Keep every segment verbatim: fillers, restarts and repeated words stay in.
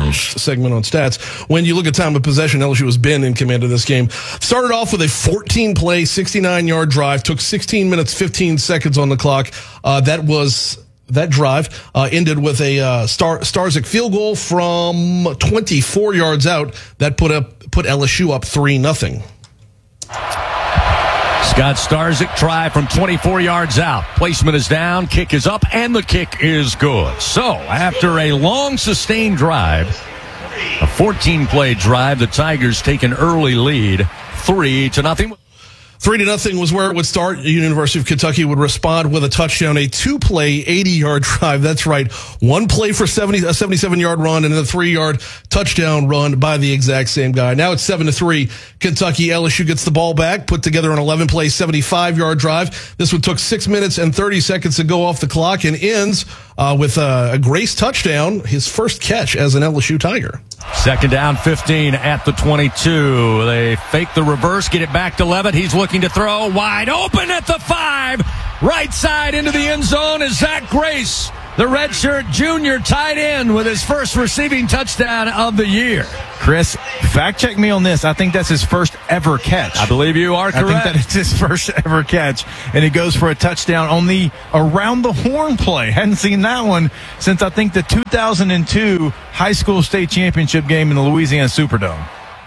segment on stats. When you look at time of possession, L S U has been in command of this game. Started off with a fourteen-play, sixty-nine-yard drive. Took sixteen minutes, fifteen seconds on the clock. Uh, that was... That drive uh, ended with a uh, Star Starzyk field goal from twenty-four yards out. That put up put L S U up three nothing. Scott Starzyk try from twenty-four yards out. Placement is down, kick is up, and the kick is good. So after a long sustained drive, a fourteen-play drive, the Tigers take an early lead, three to nothing. Three to nothing was where it would start. University of Kentucky would respond with a touchdown, a two-play, eighty-yard drive. That's right. One play for seventy, a seventy-seven-yard run and a three-yard touchdown run by the exact same guy. Now it's seven to three. Kentucky. L S U gets the ball back, put together an eleven-play, seventy-five-yard drive. This one took six minutes and thirty seconds to go off the clock and ends uh, with a, a Grace touchdown, his first catch as an L S U Tiger. Second down, fifteen at the twenty-two. They fake the reverse, get it back to Levitt. He's looking to throw, wide open at the five. Right side into the end zone is Zach Grace, the redshirt junior tight end, with his first receiving touchdown of the year. Chris, fact check me on this. I think that's his first ever catch. I believe you are correct. I think that it's his first ever catch, and he goes for a touchdown on the around the horn play. Hadn't seen that one since, I think, the two thousand two high school state championship game in the Louisiana Superdome.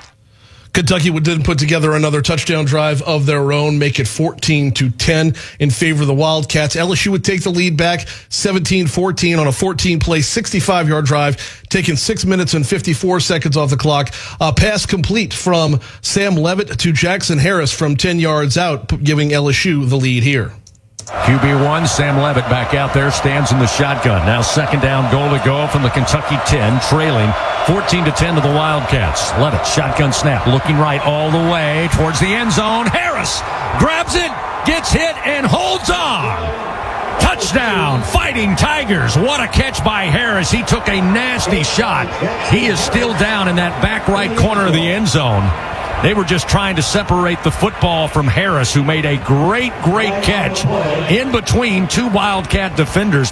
Kentucky would then put together another touchdown drive of their own, make it fourteen to ten in favor of the Wildcats. L S U would take the lead back seventeen fourteen on a fourteen-play, sixty-five-yard drive, taking six minutes and fifty-four seconds off the clock. A pass complete from Sam Levitt to Jackson Harris from ten yards out, giving L S U the lead here. Q B one, Sam Levitt back out there, stands in the shotgun. Now second down, goal to go from the Kentucky ten, trailing fourteen to ten to the Wildcats. Levitt, shotgun snap, looking right all the way towards the end zone. Harris grabs it, gets hit, and holds on. Touchdown, Fighting Tigers. What a catch by Harris. He took a nasty shot. He is still down in that back right corner of the end zone. They were just trying to separate the football from Harris, who made a great, great catch in between two Wildcat defenders.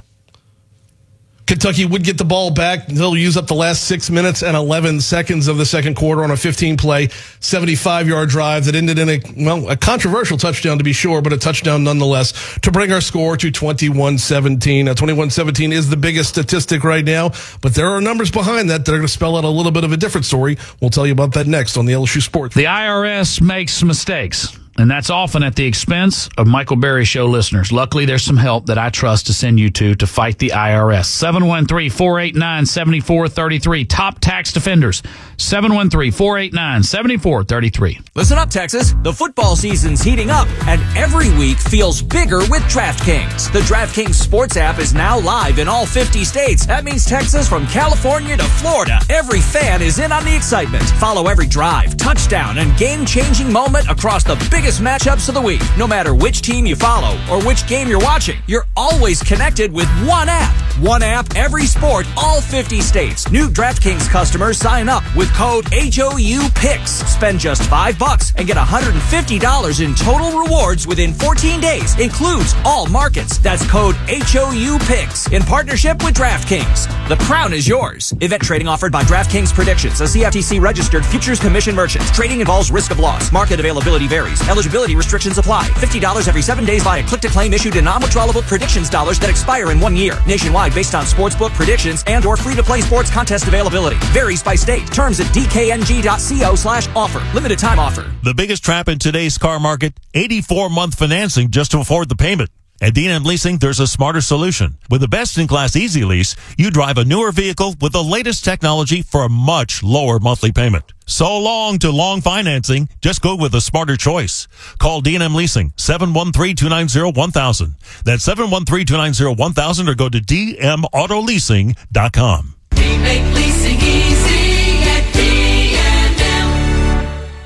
Kentucky would get the ball back. They'll use up the last six minutes and eleven seconds of the second quarter on a fifteen-play, seventy-five-yard drive that ended in a, well, a controversial touchdown to be sure, but a touchdown nonetheless to bring our score to twenty-one seventeen. Uh, twenty-one seventeen is the biggest statistic right now, but there are numbers behind that that are going to spell out a little bit of a different story. We'll tell you about that next on the L S U Sports. The I R S makes mistakes, and that's often at the expense of Michael Berry Show listeners. Luckily, there's some help that I trust to send you to to fight the I R S. seven one three, four eight nine, seven four three three. Top Tax Defenders. seven one three, four eight nine, seven four three three. Listen up, Texas. The football season's heating up, and every week feels bigger with DraftKings. The DraftKings Sports app is now live in all fifty states. That means Texas from California to Florida. Every fan is in on the excitement. Follow every drive, touchdown, and game-changing moment across the biggest matchups of the week. No matter which team you follow or which game you're watching, you're always connected with one app. One app, every sport, all fifty states. New DraftKings customers sign up with code H O U P I C S. Spend just five bucks and get one hundred fifty dollars in total rewards within fourteen days. Includes all markets. That's code H O U P I C S in partnership with DraftKings. The crown is yours. Event trading offered by DraftKings Predictions, a C F T C registered futures commission merchant. Trading involves risk of loss. Market availability varies. Eligibility restrictions apply. fifty dollars every seven days via click-to-claim issued in non-withdrawable predictions dollars that expire in one year. Nationwide based on sportsbook predictions and or free-to-play sports contest availability. Varies by state. Terms at d k n g dot co slash offer. Limited time offer. The biggest trap in today's car market, eighty-four month financing just to afford the payment. At D and M Leasing, there's a smarter solution. With the best-in-class Easy Lease, you drive a newer vehicle with the latest technology for a much lower monthly payment. So long to long financing. Just go with a smarter choice. Call D and M Leasing, seven one three, two nine zero, one thousand. That's seven one three, two nine zero, one thousand, or go to d m auto leasing dot com. We make leasing easy at D and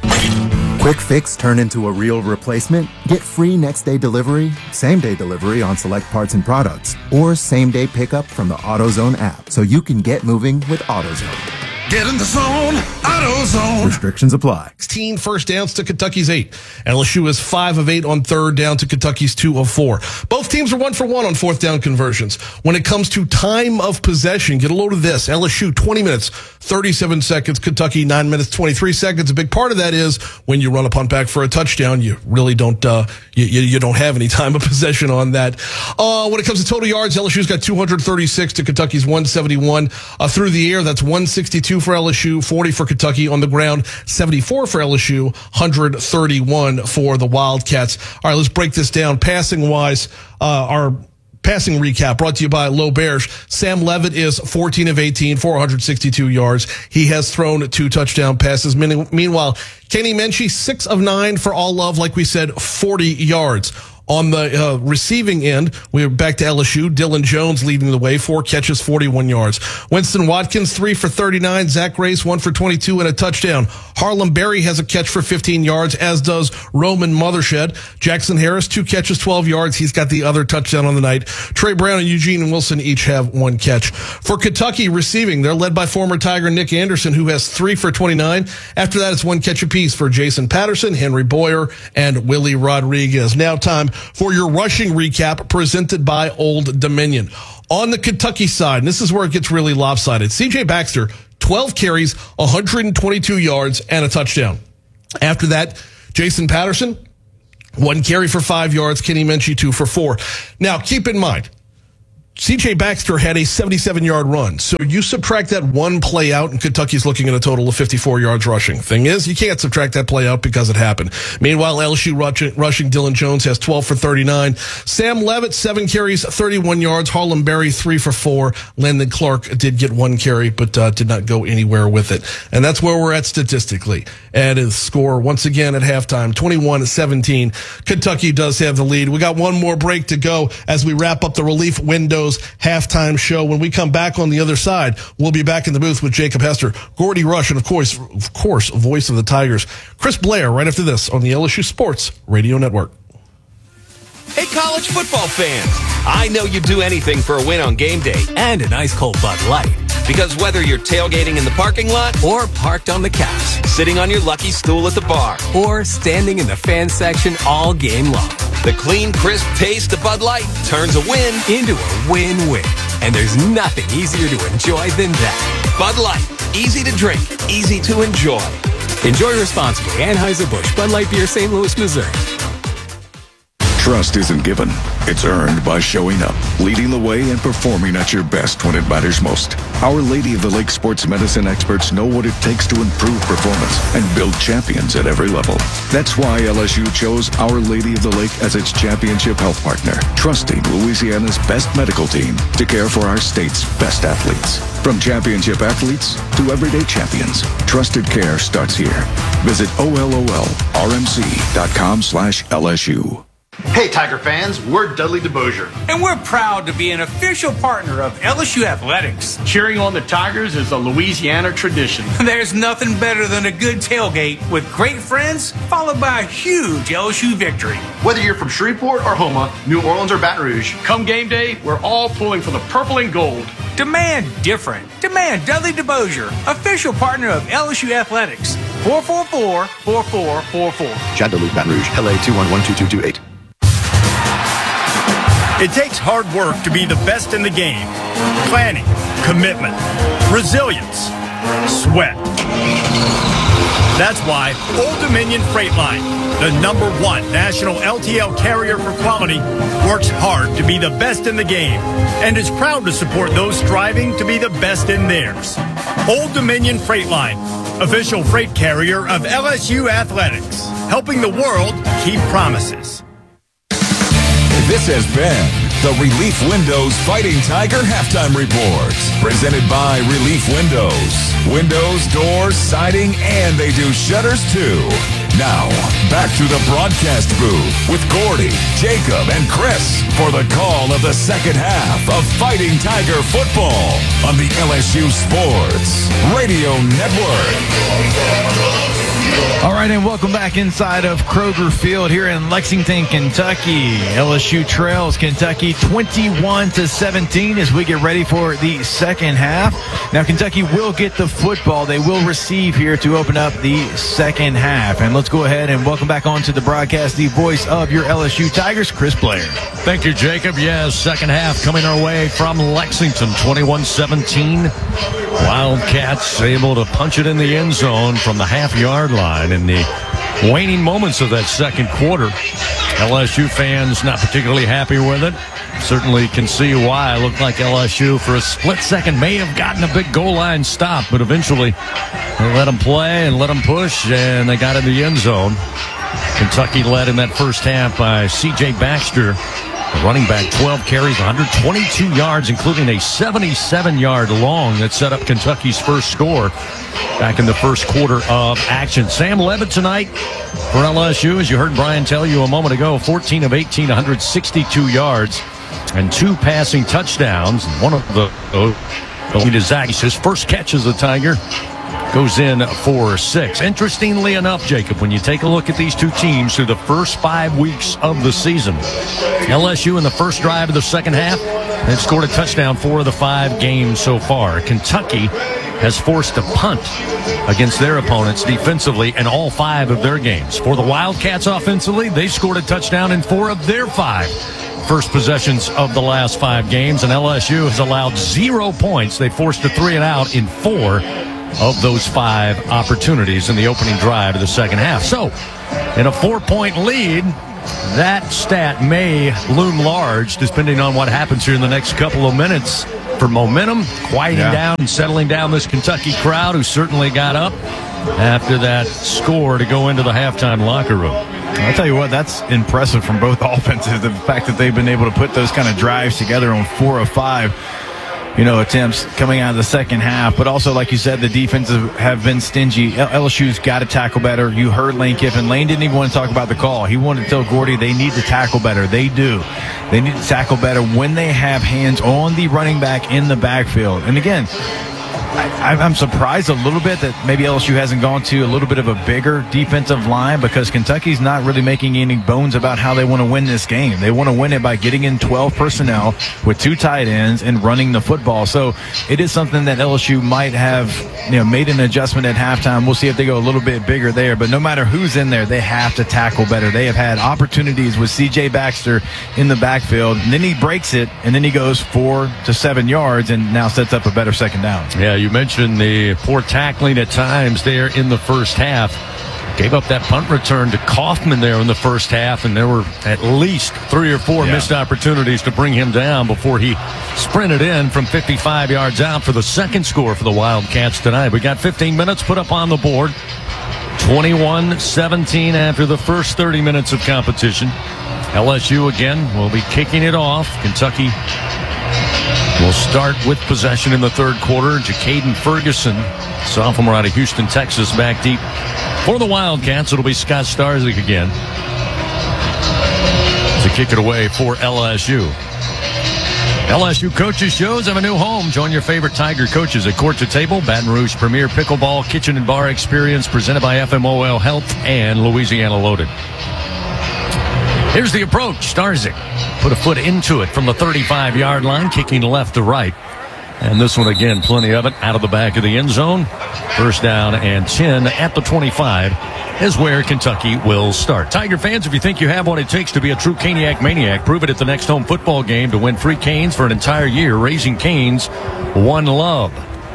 M. Quick fix turn into a real replacement? Get free next-day delivery, same-day delivery on select parts and products, or same-day pickup from the AutoZone app so you can get moving with AutoZone. Get in the zone, AutoZone. Restrictions apply. sixteen first downs to Kentucky's eight. L S U is five of eight on third down to Kentucky's two of four. Both teams are one for one on fourth down conversions. When it comes to time of possession, get a load of this. L S U twenty minutes, thirty-seven seconds. Kentucky nine minutes, twenty-three seconds. A big part of that is when you run a punt back for a touchdown, you really don't, uh, you, you, you don't have any time of possession on that. Uh, when it comes to total yards, L S U's got two hundred thirty-six to Kentucky's one seventy-one. Uh, through the air, that's one sixty-two for L S U, forty for Kentucky. On the ground, seventy-four for L S U, one hundred thirty-one for the Wildcats. All right, let's break this down. Passing wise, uh, our passing recap brought to you by L'Auberge. Sam Levitt is fourteen of eighteen, four hundred sixty-two yards. He has thrown two touchdown passes. Meanwhile, Kenny Menchie, six of nine for all love, like we said, forty yards. On the uh, receiving end, we're back to L S U. Dylan Jones leading the way, four catches, forty-one yards. Winston Watkins, three for thirty-nine. Zach Grace, one for twenty-two and a touchdown. Harlem Berry has a catch for fifteen yards, as does Roman Mothershed. Jackson Harris, two catches, twelve yards. He's got the other touchdown on the night. Trey Brown and Eugene Wilson each have one catch. For Kentucky receiving, they're led by former Tiger Nick Anderson, who has three for twenty-nine. After that, it's one catch apiece for Jason Patterson, Henry Boyer, and Willie Rodriguez. Now time for your rushing recap presented by Old Dominion. On the Kentucky side, and this is where it gets really lopsided, C J Baxter, twelve carries, one hundred twenty-two yards, and a touchdown. After that, Jason Patterson, one carry for five yards, Kenny Menchie, two for four. Now, keep in mind, C J Baxter had a seventy-seven-yard run. So you subtract that one play out, and Kentucky's looking at a total of fifty-four yards rushing. Thing is, you can't subtract that play out because it happened. Meanwhile, L S U rushing, rushing Dylan Jones has twelve for thirty-nine. Sam Levitt, seven carries, thirty-one yards. Harlem Berry, three for four. Landon Clark did get one carry, but uh, did not go anywhere with it. And that's where we're at statistically. And his score, once again at halftime, twenty-one to seventeen. Kentucky does have the lead. We got one more break to go as we wrap up the Relief Windows halftime show. When we come back on the other side, we'll be back in the booth with Jacob Hester, Gordy Rush, and of course, of course, voice of the Tigers, Chris Blair, right after this on the L S U Sports Radio Network. Hey, college football fans, I know you'd do anything for a win on game day and a nice cold Bud Light. Because whether you're tailgating in the parking lot or parked on the couch, sitting on your lucky stool at the bar, or standing in the fan section all game long, the clean, crisp taste of Bud Light turns a win into a win-win. And there's nothing easier to enjoy than that. Bud Light, easy to drink, easy to enjoy. Enjoy responsibly. Anheuser-Busch, Bud Light Beer, Saint Louis, Missouri. Trust isn't given. It's earned by showing up, leading the way, and performing at your best when it matters most. Our Lady of the Lake sports medicine experts know what it takes to improve performance and build champions at every level. That's why L S U chose Our Lady of the Lake as its championship health partner, trusting Louisiana's best medical team to care for our state's best athletes. From championship athletes to everyday champions, trusted care starts here. Visit O L O L R M C dot com slash L S U. Hey, Tiger fans, we're Dudley DeBosier. And we're proud to be an official partner of L S U Athletics. Cheering on the Tigers is a Louisiana tradition. There's nothing better than a good tailgate with great friends, followed by a huge L S U victory. Whether you're from Shreveport or Houma, New Orleans or Baton Rouge, come game day, we're all pulling for the purple and gold. Demand different. Demand Dudley DeBosier, official partner of L S U Athletics. four four four, four four four four. Chad Duluth, Baton Rouge, L A two one one two two two eight. It takes hard work to be the best in the game. Planning, commitment, resilience, sweat. That's why Old Dominion Freight Line, the number one national L T L carrier for quality, works hard to be the best in the game and is proud to support those striving to be the best in theirs. Old Dominion Freight Line, official freight carrier of L S U Athletics, helping the world keep promises. This has been the Relief Windows Fighting Tiger Halftime Report, presented by Relief Windows. Windows, doors, siding, and they do shutters too. Now, back to the broadcast booth with Gordy, Jacob, and Chris for the call of the second half of Fighting Tiger Football on the L S U Sports Radio Network. All right, and welcome back inside of Kroger Field here in Lexington, Kentucky. L S U trails Kentucky twenty-one to seventeen as we get ready for the second half. Now, Kentucky will get the football. They will receive here to open up the second half. And let's go ahead and welcome back onto the broadcast the voice of your L S U Tigers, Chris Blair. Thank you, Jacob. Yes, second half coming our way from Lexington, twenty-one seventeen. Wildcats able to punch it in the end zone from the half-yard line in the waning moments of that second quarter. L S U fans not particularly happy with it. Certainly can see why. It looked like L S U for a split second may have gotten a big goal line stop, but eventually they let them play and let them push, and they got in the end zone. Kentucky led in that first half by C J Baxter, the running back, twelve carries, one hundred twenty-two yards, including a seventy-seven-yard long that set up Kentucky's first score back in the first quarter of action. Sam Levitt tonight for L S U, as you heard Brian tell you a moment ago, fourteen of eighteen, one hundred sixty-two yards and two passing touchdowns. One of the uh, Zag's, his first catch as a Tiger, goes in for six. Interestingly enough, Jacob, when you take a look at these two teams through the first five weeks of the season, L S U in the first drive of the second half, they've scored a touchdown four of the five games so far. Kentucky has forced a punt against their opponents defensively in all five of their games. For the Wildcats offensively, they scored a touchdown in four of their five first possessions of the last five games, and L S U has allowed zero points. They forced a three and out in four of those five opportunities in the opening drive of the second half. So, in a four-point lead, that stat may loom large depending on what happens here in the next couple of minutes for momentum, quieting Yeah. down and settling down this Kentucky crowd, who certainly got up after that score to go into the halftime locker room. I'll tell you what, that's impressive from both offenses. The fact that they've been able to put those kind of drives together on four of five, you know, attempts coming out of the second half. But also, like you said, the defenses have been stingy. L S U's got to tackle better. You heard Lane Kiffin. Lane didn't even want to talk about the call. He wanted to tell Gordy they need to tackle better. They do. They need to tackle better when they have hands on the running back in the backfield. And again, I, I'm surprised a little bit that maybe L S U hasn't gone to a little bit of a bigger defensive line, because Kentucky's not really making any bones about how they want to win this game. They want to win it by getting in twelve personnel with two tight ends and running the football. So it is something that L S U might have, you know, made an adjustment at halftime. We'll see if they go a little bit bigger there. But no matter who's in there, they have to tackle better. They have had opportunities with C J Baxter in the backfield, and then he breaks it, and then he goes four to seven yards and now sets up a better second down. Yeah, you mentioned the poor tackling at times there in the first half. Gave up that punt return to Kaufman there in the first half, and there were at least three or four Yeah. missed opportunities to bring him down before he sprinted in from fifty-five yards out for the second score for the Wildcats tonight. We got fifteen minutes put up on the board. twenty-one seventeen after the first thirty minutes of competition. L S U again will be kicking it off. Kentucky will start with possession in the third quarter. Jacaden Ferguson, sophomore out of Houston, Texas, back deep. For the Wildcats, it'll be Scott Starzik again to kick it away for L S U. L S U Coaches Shows have a new home. Join your favorite Tiger coaches at Court to Table, Baton Rouge Premier Pickleball Kitchen and Bar Experience, presented by F M O L Health and Louisiana Loaded. Here's the approach. Starzik put a foot into it from the thirty-five-yard line, kicking left to right. And this one again, plenty of it out of the back of the end zone. First down and ten at the twenty-five is where Kentucky will start. Tiger fans, if you think you have what it takes to be a true Caniac maniac, prove it at the next home football game to win free canes for an entire year. Raising Canes, one love.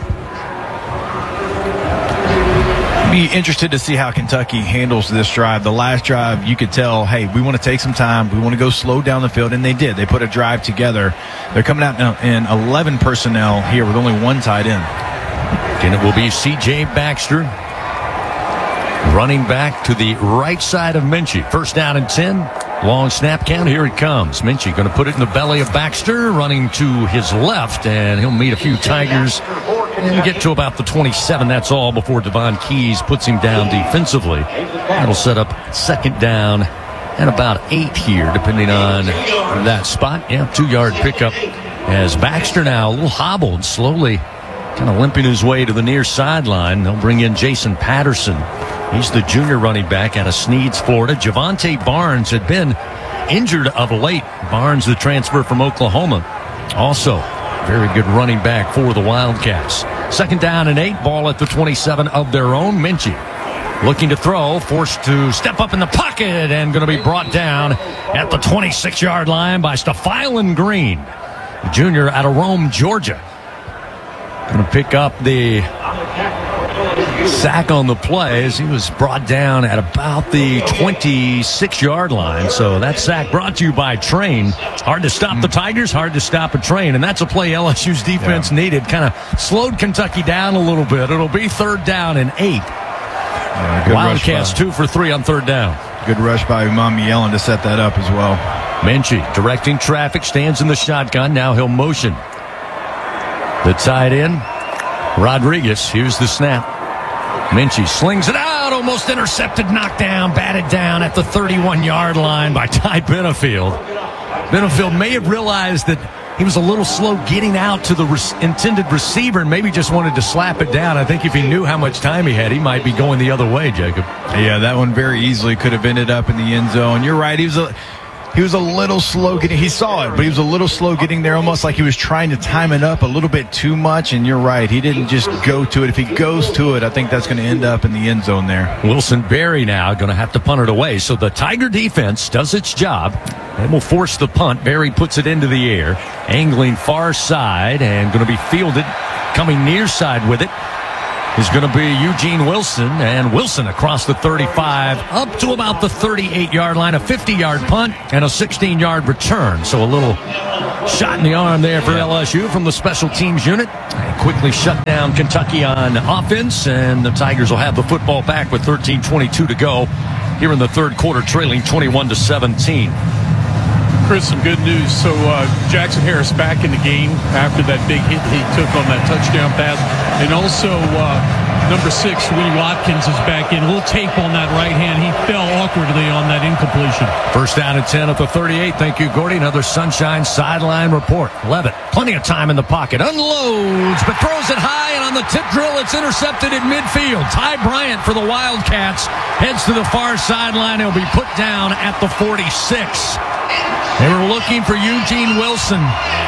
Be interested to see how Kentucky handles this drive. The last drive, you could tell, hey, we want to take some time. We want to go slow down the field, and they did. They put a drive together. They're coming out in eleven personnel here with only one tight end. And it will be C J Baxter running back to the right side of Minchie. First down and ten. Long snap count. Here it comes. Minchie going to put it in the belly of Baxter, running to his left, and he'll meet a few Tigers and get to about the twenty-seven. That's all before Devon Keys puts him down defensively. That'll set up second down and about eight here, depending on that spot. Yeah, two-yard pickup as Baxter now a little hobbled, slowly kind of limping his way to the near sideline. They'll bring in Jason Patterson He's the junior running back out of Sneads, Florida. Javante Barnes had been injured of late. Barnes, the transfer from Oklahoma. Also, very good running back for the Wildcats. Second down and eight, ball at the twenty-seven of their own. Minchie looking to throw, forced to step up in the pocket, and going to be brought down at the twenty-six-yard line by Stephylan Green, the junior out of Rome, Georgia. Going to pick up the sack on the play as he was brought down at about the twenty-six-yard line. So that sack brought to you by Train. Hard to stop the Tigers, hard to stop a Train, and that's a play L S U's defense yeah. needed. Kind of slowed Kentucky down a little bit. It'll be third down and eight. Yeah, Wildcats two for three on third down. Good rush by Umami Yellen to set that up as well. Minchie directing traffic, stands in the shotgun. Now he'll motion. The tight end, Rodriguez. Here's the snap. Minchie slings it out, almost intercepted, knocked down, batted down at the thirty-one-yard line by Ty Benefield. Benefield may have realized that he was a little slow getting out to the re- intended receiver and maybe just wanted to slap it down. I think if he knew how much time he had, he might be going the other way, Jacob. Yeah, that one very easily could have ended up in the end zone. You're right. He was a... He was a little slow getting, he saw it, but he was a little slow getting there, almost like he was trying to time it up a little bit too much, and you're right, he didn't just go to it. If he goes to it, I think that's going to end up in the end zone there. Wilson Berry now going to have to punt it away, so the Tiger defense does its job and will force the punt. Berry puts it into the air, angling far side, and going to be fielded, coming near side with it is going to be Eugene Wilson, and Wilson across the thirty-five up to about the thirty-eight-yard line, a fifty-yard punt and a sixteen-yard return. So a little shot in the arm there for L S U from the special teams unit. And quickly shut down Kentucky on offense, and the Tigers will have the football back with thirteen twenty-two to go here in the third quarter, trailing twenty-one to seventeen. Chris, some good news. So uh, Jackson Harris back in the game after that big hit he took on that touchdown pass. And also uh, number six, Willie Watkins is back in. A little tape on that right hand. He fell awkwardly on that incompletion. First down and ten at the thirty-eight. Thank you, Gordy. Another Sunshine sideline report. Levitt, plenty of time in the pocket. Unloads, but throws it high, and on the tip drill, it's intercepted at midfield. Ty Bryant for the Wildcats heads to the far sideline. He'll be put down at the forty-six. They were looking for Eugene Wilson.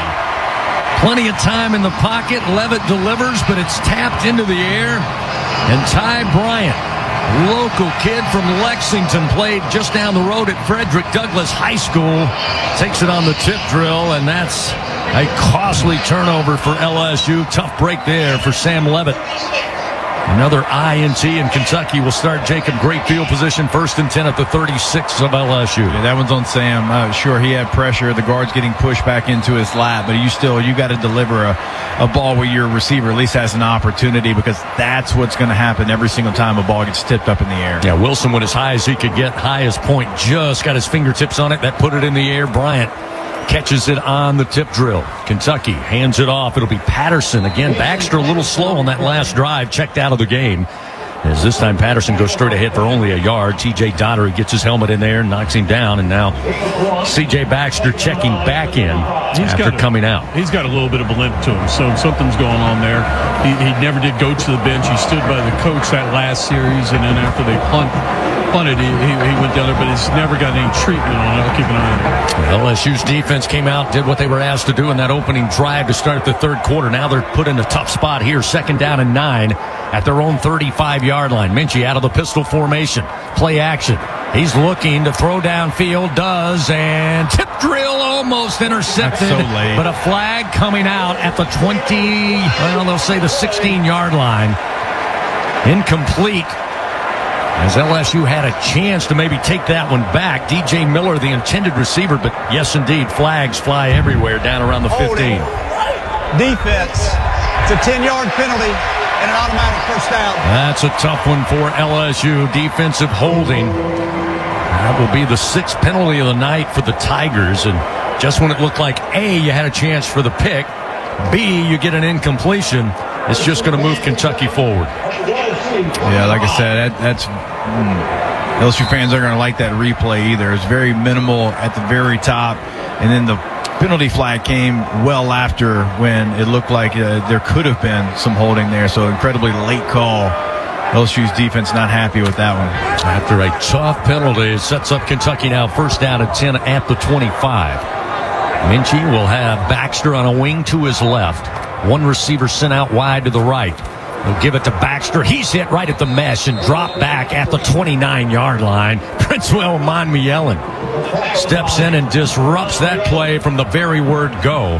Plenty of time in the pocket. Levitt delivers, but it's tapped into the air. And Ty Bryant, local kid from Lexington, played just down the road at Frederick Douglass High School, takes it on the tip drill, and that's a costly turnover for L S U. Tough break there for Sam Levitt. Another I N T, and Kentucky will start Jacob. Great field position, first and ten at the thirty-six of L S U. Yeah, that one's on Sam. Uh, sure, he had pressure. The guard's getting pushed back into his lap, but you still, you got to deliver a, a ball where your receiver at least has an opportunity, because that's what's going to happen every single time a ball gets tipped up in the air. Yeah, Wilson went as high as he could get. Highest point, just got his fingertips on it. That put it in the air. Bryant catches it on the tip drill. Kentucky hands it off. It'll be Patterson. Again, Baxter a little slow on that last drive. Checked out of the game. As this time Patterson goes straight ahead for only a yard. T J Dottery gets his helmet in there and knocks him down. And now C J Baxter checking back in he's after got a, coming out. He's got a little bit of a limp to him, so something's going on there. He, he never did go to the bench. He stood by the coach that last series, and then after they punt, punted, he, he, he went down there, but he's never got any treatment on it. I'll keep an eye on it. L S U's defense came out, did what they were asked to do in that opening drive to start the third quarter. Now they're put in a tough spot here, second down and nine at their own thirty-five-yard line. Minchie out of the pistol formation. Play action. He's looking to throw downfield, does, and tip drill almost intercepted. That's so late. But a flag coming out at the twenty, well, they'll say the sixteen-yard line. Incomplete. As L S U had a chance to maybe take that one back. D J Miller, the intended receiver, but yes, indeed, flags fly everywhere down around the fifteen. Defense. It's a ten-yard penalty and an automatic first down. That's a tough one for L S U. Defensive holding. That will be the sixth penalty of the night for the Tigers. And just when it looked like, A, you had a chance for the pick, B, you get an incompletion, it's just going to move Kentucky forward. Yeah, like I said, that, that's mm, L S U fans aren't going to like that replay either. It's very minimal at the very top, and then the penalty flag came well after when it looked like uh, there could have been some holding there. So incredibly late call L S U's defense not happy with that one. After a tough penalty, it sets up Kentucky now first down and ten at the twenty-five. Minchie will have Baxter on a wing to his left. One receiver sent out wide to the right. They'll give it to Baxter. He's hit right at the mesh and dropped back at the twenty-nine-yard line. Princewell Monmielen steps in and disrupts that play from the very word go.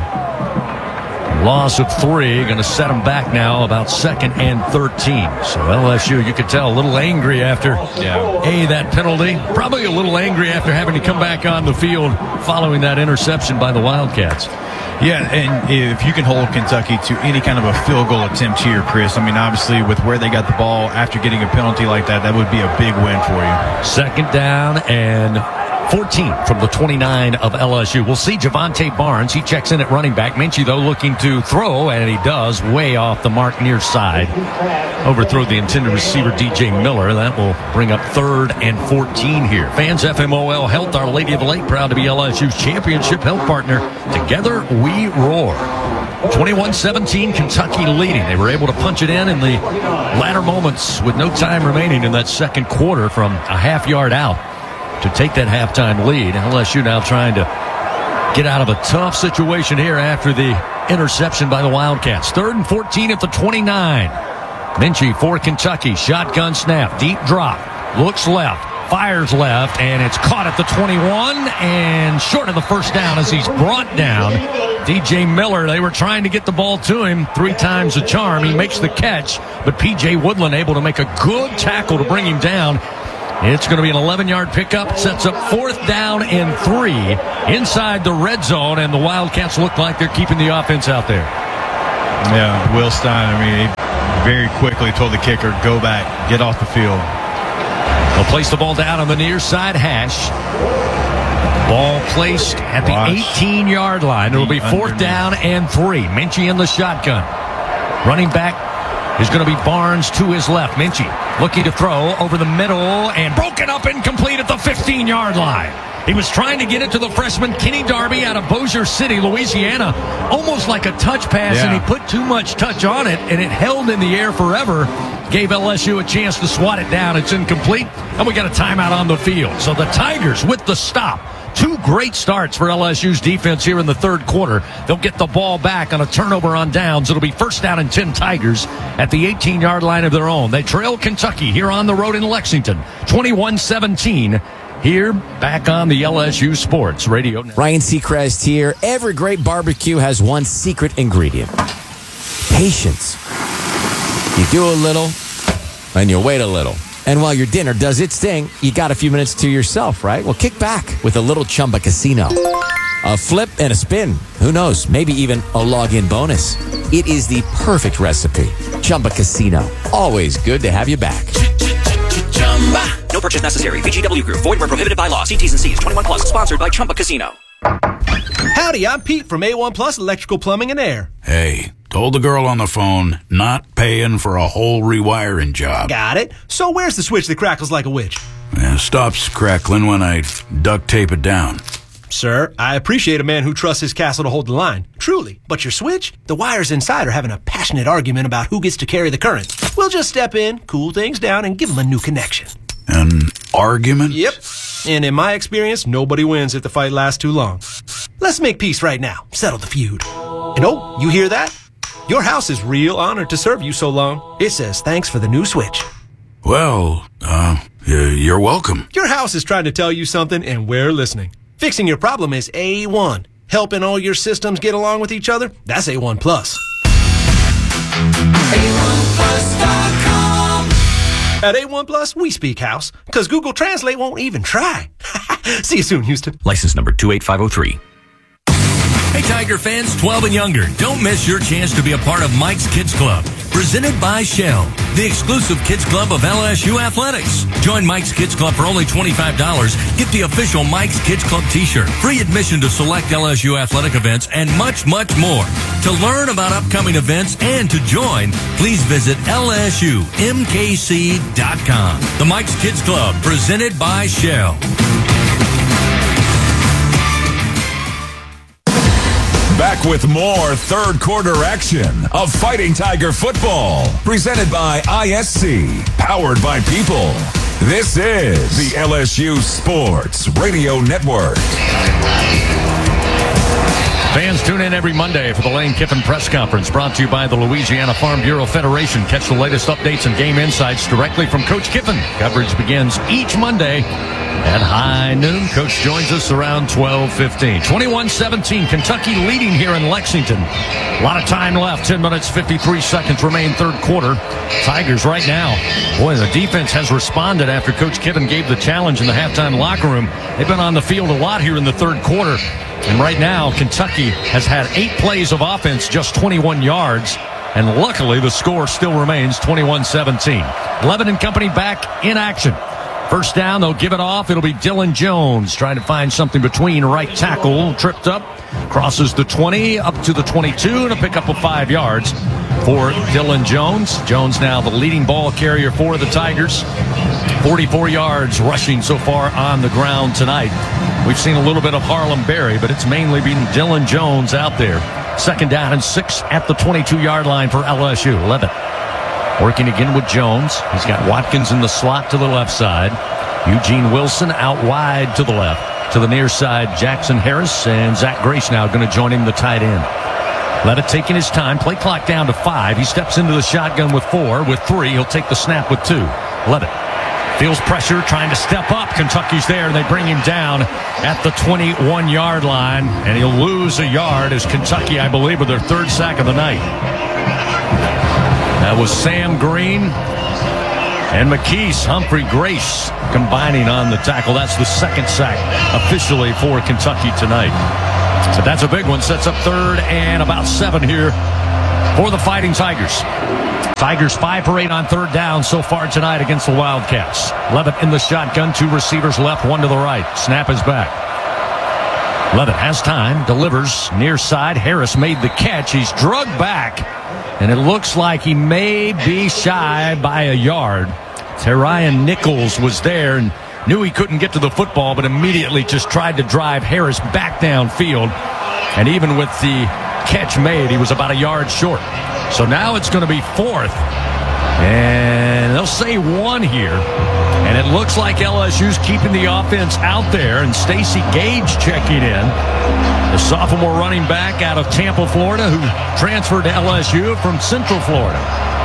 Loss of three, going to set them back now about second and thirteen. So L S U, you could tell, a little angry after yeah. A, that penalty. Probably a little angry after having to come back on the field following that interception by the Wildcats. Yeah, and if you can hold Kentucky to any kind of a field goal attempt here, Chris, I mean, obviously with where they got the ball after getting a penalty like that, that would be a big win for you. Second down and fourteen from the twenty-nine of L S U. We'll see Javante Barnes. He checks in at running back. Minchie, though, looking to throw, and he does, way off the mark near side. Overthrow the intended receiver, D J Miller. That will bring up third and fourteen here. Fans, F M O L Health, Our Lady of the Lake, proud to be L S U's championship health partner. Together we roar. twenty-one seventeen, Kentucky leading. They were able to punch it in in the latter moments with no time remaining in that second quarter from a half yard out to take that halftime lead. L S U now trying to get out of a tough situation here after the interception by the Wildcats. Third and fourteen at the twenty-nine. Minchie for Kentucky. Shotgun snap. Deep drop. Looks left. Fires left. And it's caught at the twenty-one. And short of the first down as he's brought down. D J Miller, they were trying to get the ball to him. Three times the charm. He makes the catch. But P J Woodland able to make a good tackle to bring him down. It's going to be an eleven-yard pickup. Sets up fourth down and three inside the red zone, and the Wildcats look like they're keeping the offense out there. Yeah, Will Stein, I mean, he very quickly told the kicker, go back, get off the field. They'll place the ball down on the near side hash. Ball placed at the eighteen-yard line. It will be fourth down and three. Minchie in the shotgun. Running back is going to be Barnes to his left. Minchie looking to throw over the middle and broken up incomplete at the fifteen-yard line. He was trying to get it to the freshman Kenny Darby out of Bossier City, Louisiana, almost like a touch pass, yeah. and he put too much touch on it, and it held in the air forever. Gave L S U a chance to swat it down. It's incomplete, and we got a timeout on the field. So the Tigers with the stop. Two great starts for L S U's defense here in the third quarter. They'll get the ball back on a turnover on downs. It'll be first down and ten Tigers at the eighteen-yard line of their own. They trail Kentucky here on the road in Lexington, twenty-one seventeen. Here, back on the L S U Sports Radio. Ryan Seacrest here. Every great barbecue has one secret ingredient. Patience. You do a little, and you wait a little. And while your dinner does its thing, you got a few minutes to yourself, right? Well, kick back with a little Chumba Casino. A flip and a spin. Who knows? Maybe even a login bonus. It is the perfect recipe. Chumba Casino. Always good to have you back. No purchase necessary. V G W Group. Void where prohibited by law. See T's and C's. twenty-one plus. Sponsored by Chumba Casino. Howdy, I'm Pete from A one Plus Electrical Plumbing and Air. Hey, told the girl on the phone, not paying for a whole rewiring job. Got it. So where's the switch that crackles like a witch? It stops crackling when I duct tape it down. Sir, I appreciate a man who trusts his castle to hold the line. Truly. But your switch? The wires inside are having a passionate argument about who gets to carry the current. We'll just step in, cool things down, and give them a new connection. An argument? Yep. And in my experience, nobody wins if the fight lasts too long. Let's make peace right now. Settle the feud. And oh, you hear that? Your house is real honored to serve you so long. It says thanks for the new switch. Well, uh, you're welcome. Your house is trying to tell you something, and we're listening. Fixing your problem is A one. Helping all your systems get along with each other? That's A one Plus. A one plus dot com. At A one Plus, we speak house, because Google Translate won't even try. See you soon, Houston. License number two eight five oh three. Hey, Tiger fans, twelve and younger, don't miss your chance to be a part of Mike's Kids Club, presented by Shell, the exclusive kids club of L S U Athletics. Join Mike's Kids Club for only twenty-five dollars. Get the official Mike's Kids Club t-shirt, free admission to select L S U athletic events, and much, much more. To learn about upcoming events and to join, please visit L S U M K C dot com. The Mike's Kids Club, presented by Shell. Back with more third quarter action of Fighting Tiger football. Presented by I S C. Powered by People. This is the L S U Sports Radio Network. Fans tune in every Monday for the Lane Kiffin Press Conference, brought to you by the Louisiana Farm Bureau Federation. Catch the latest updates and game insights directly from Coach Kiffin. Coverage begins each Monday at high noon. Coach joins us around twelve fifteen. twenty-one seventeen, Kentucky leading here in Lexington. A lot of time left. ten minutes, fifty-three seconds remain third quarter. Tigers right now. Boy, the defense has responded after Coach Kiffin gave the challenge in the halftime locker room. They've been on the field a lot here in the third quarter. And right now, Kentucky has had eight plays of offense, just twenty-one yards. And luckily, the score still remains twenty-one seventeen. Levin and company back in action. First down, they'll give it off. It'll be Dylan Jones trying to find something between right tackle. Tripped up, crosses the twenty, up to the twenty-two, and a pickup of five yards for Dylan Jones. Jones now the leading ball carrier for the Tigers. forty-four yards rushing so far on the ground tonight. We've seen a little bit of Harlem Berry, but it's mainly been Dylan Jones out there. Second down and six at the twenty-two-yard line for L S U. Levitt working again with Jones. He's got Watkins in the slot to the left side. Eugene Wilson out wide to the left. To the near side, Jackson Harris, and Zach Grace now going to join him, the tight end. Levitt taking his time. Play clock down to five. He steps into the shotgun with four. With three, he'll take the snap with two. Levitt feels pressure, trying to step up. Kentucky's there, and they bring him down at the twenty-one-yard line, and he'll lose a yard as Kentucky, I believe, with their third sack of the night. That was Sam Green and McKees, Humphrey Grace combining on the tackle. That's the second sack officially for Kentucky tonight. But that's a big one. Sets up third and about seven here for the Fighting Tigers. Tigers five for eight on third down so far tonight against the Wildcats. Levitt in the shotgun, two receivers left, one to the right. Snap is back. Levitt has time, delivers near side. Harris made the catch. He's drugged back, and it looks like he may be shy by a yard. Terrion Nichols was there and knew he couldn't get to the football, but immediately just tried to drive Harris back downfield. And even with the catch made, he was about a yard short. So now it's going to be fourth. And they'll say one here. And it looks like L S U's keeping the offense out there. And Stacey Gage checking in. The sophomore running back out of Tampa, Florida, who transferred to L S U from Central Florida.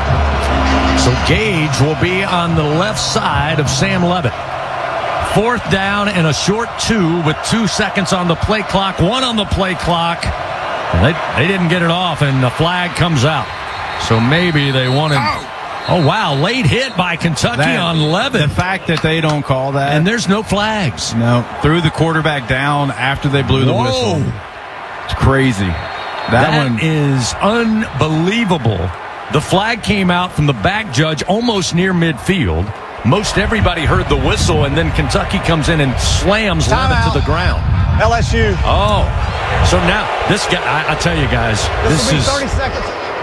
So Gage will be on the left side of Sam Levitt. Fourth down and a short two with two seconds on the play clock, one on the play clock. And they, they didn't get it off, and the flag comes out. So maybe they wanted... Oh, wow, late hit by Kentucky that, on Levitt. The fact that they don't call that. And there's no flags. No, threw the quarterback down after they blew the Whoa. whistle. It's crazy. That, that one is unbelievable. The flag came out from the back judge almost near midfield. Most everybody heard the whistle, and then Kentucky comes in and slams Time Levitt out. to the ground. L S U. Oh, so now this guy, I, I tell you guys, This, this will be is, thirty seconds.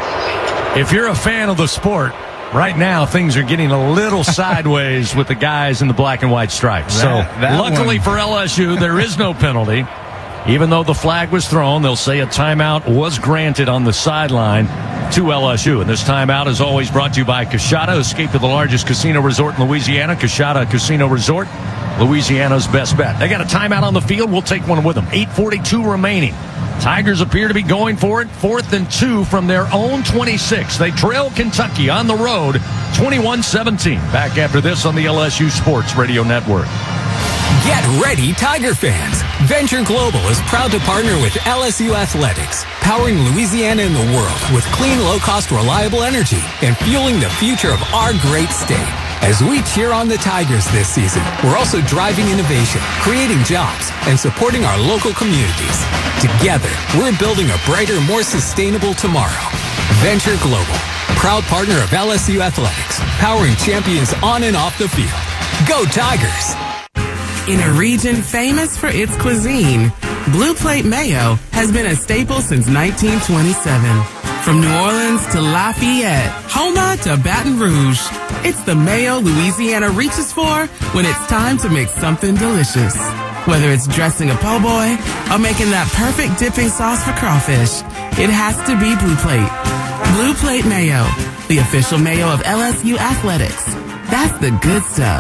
if you're a fan of the sport, right now things are getting a little sideways with the guys in the black and white stripes. So That- that luckily one. for L S U, there is no penalty. Even though the flag was thrown, they'll say a timeout was granted on the sideline to L S U. And this timeout is always brought to you by Coshada. Escape to the largest casino resort in Louisiana. Coshada Casino Resort, Louisiana's best bet. They got a timeout on the field. We'll take one with them. eight forty-two remaining. Tigers appear to be going for it. Fourth and two from their own twenty-six. They trail Kentucky on the road, twenty-one seventeen. Back after this on the L S U Sports Radio Network. Get ready, Tiger fans. Venture Global is proud to partner with L S U Athletics, powering Louisiana and the world with clean, low-cost, reliable energy and fueling the future of our great state. As we cheer on the Tigers this season, we're also driving innovation, creating jobs, and supporting our local communities. Together, we're building a brighter, more sustainable tomorrow. Venture Global, proud partner of L S U Athletics, powering champions on and off the field. Go Tigers! In a region famous for its cuisine, Blue Plate Mayo has been a staple since nineteen twenty-seven. From New Orleans to Lafayette, Houma to Baton Rouge, it's the mayo Louisiana reaches for when it's time to make something delicious. Whether it's dressing a po' boy or making that perfect dipping sauce for crawfish, it has to be Blue Plate. Blue Plate Mayo, the official mayo of L S U Athletics. That's the good stuff.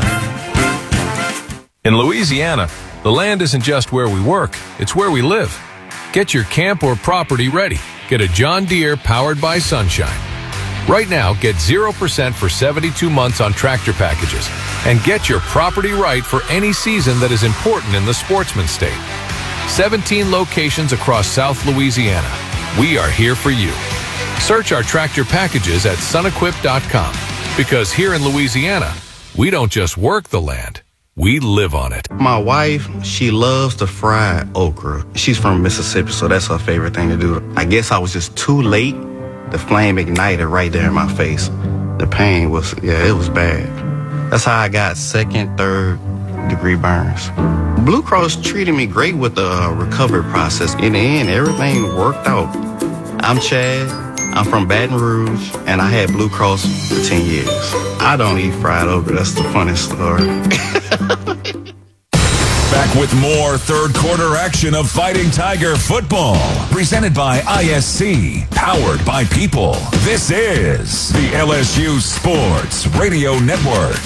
In Louisiana, the land isn't just where we work, it's where we live. Get your camp or property ready. Get a John Deere powered by Sunshine. Right now, get zero percent for seventy-two months on tractor packages. And get your property right for any season that is important in the Sportsman State. seventeen locations across South Louisiana. We are here for you. Search our tractor packages at sunequip dot com. Because here in Louisiana, we don't just work the land, we live on it. My wife, she loves to fry okra. She's from Mississippi, so that's her favorite thing to do. I guess I was just too late. The flame ignited right there in my face. The pain was, yeah, it was bad. That's how I got second, third degree burns. Blue Cross treated me great with the recovery process. In the end, everything worked out. I'm Chad. I'm from Baton Rouge, and I had Blue Cross for ten years. I don't eat fried okra. That's the funniest story. Back with more third quarter action of Fighting Tiger football. Presented by I S C. Powered by people. This is the L S U Sports Radio Network.